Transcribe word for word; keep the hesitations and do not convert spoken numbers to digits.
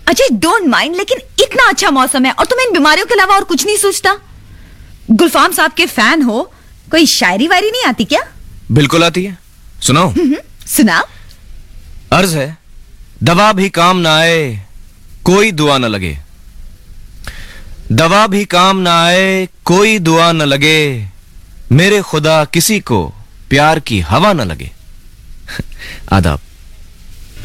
Ajay don't mind, लेकिन इतना अच्छा मौसम है और तुम्हें इन बीमारियों के अलावा और कुछ नहीं सोचता? गुलफाम साहब के फैन हो, कोई शायरी वायरी नहीं आती क्या? बिल्कुल आती है, सुनाओ। सुना। अर्ज है, दवा भी काम ना आए कोई दुआ न लगे, दवा भी काम ना आए कोई दुआ न लगे, मेरे खुदा किसी को प्यार की हवा न लगे। आदाब।